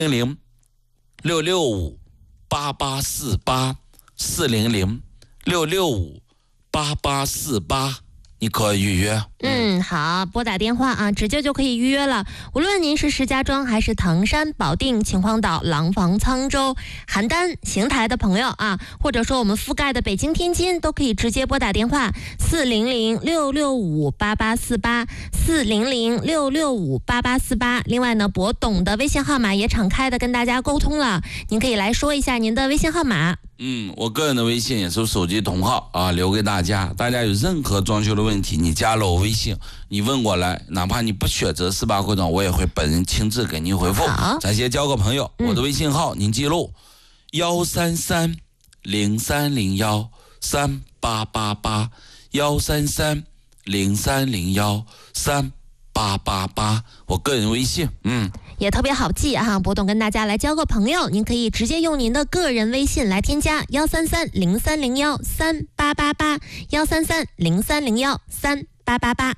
400-665-8848，400-665-8848，你可以预约。 好，拨打电话啊，直接就可以预约了。无论您是石家庄还是唐山、保定、秦皇岛、廊坊、沧州、邯郸、邢台的朋友啊，或者说我们覆盖的北京、天津，都可以直接拨打电话400-665-8848，400-665-8848。另外呢，博董的微信号码也敞开的跟大家沟通了，您可以来说一下您的微信号码。 我个人的微信也是手机同号啊，留给大家。大家有任何装修的问题，你加了我微信，你问过来，哪怕你不选择48会长，我也会本人亲自给您回复。咱先交个朋友，我的微信号您记录133-0301-3888，133-0301-3888，我个人微信。 也特别好记哈，博董跟大家来交个朋友，您可以直接用您的个人微信来添加133-0301-3888，133-0301-3888。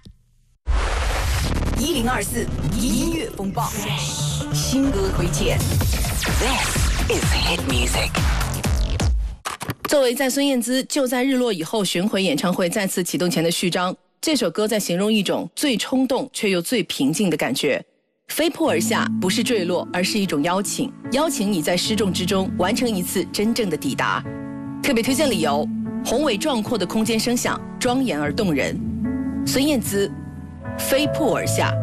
1024音乐风暴，新歌推荐。This is hit music。 作为在孙燕姿就在日落以后巡回演唱会再次启动前的序章，这首歌在形容一种最冲动却又最平静的感觉。飞扑而下不是坠落，而是一种邀请，邀请你在失重之中完成一次真正的抵达。特别推荐理由：宏伟壮阔的空间声响，庄严而动人。孙燕姿，飞扑而下。